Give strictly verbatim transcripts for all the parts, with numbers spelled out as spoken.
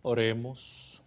Oremos.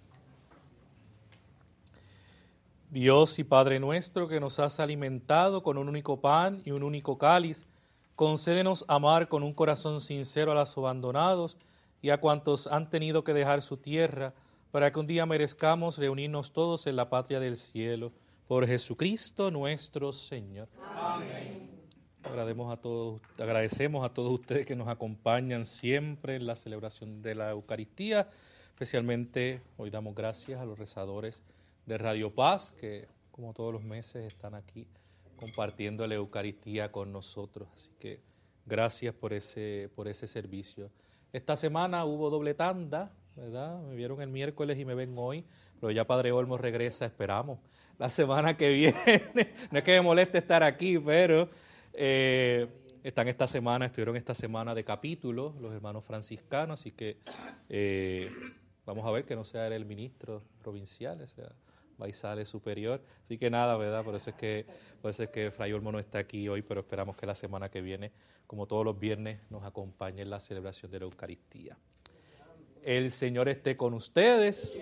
Dios y Padre nuestro, que nos has alimentado con un único pan y un único cáliz, concédenos amar con un corazón sincero a los abandonados y a cuantos han tenido que dejar su tierra, para que un día merezcamos reunirnos todos en la patria del cielo. Por Jesucristo nuestro Señor. Amén. Agradecemos a todos, agradecemos a todos ustedes que nos acompañan siempre en la celebración de la Eucaristía. Especialmente hoy damos gracias a los rezadores de Radio Paz, que como todos los meses están aquí compartiendo la Eucaristía con nosotros. Así que gracias por ese, por ese servicio. Esta semana hubo doble tanda, ¿verdad? Me vieron el miércoles y me ven hoy, pero ya Padre Olmos regresa, esperamos, la semana que viene. No es que me moleste estar aquí, pero eh, están esta semana, estuvieron esta semana de capítulo, los hermanos franciscanos, así que eh, vamos a ver que no sea él el ministro provincial, o sea, Baizales superior. Así que nada, ¿verdad? Por eso es que, por eso es que Fray Olmo no está aquí hoy, pero esperamos que la semana que viene, como todos los viernes, nos acompañe en la celebración de la Eucaristía. El Señor esté con ustedes.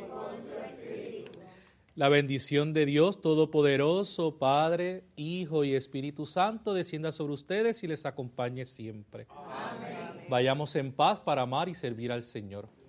La bendición de Dios Todopoderoso, Padre, Hijo y Espíritu Santo, descienda sobre ustedes y les acompañe siempre. Amén. Vayamos en paz para amar y servir al Señor.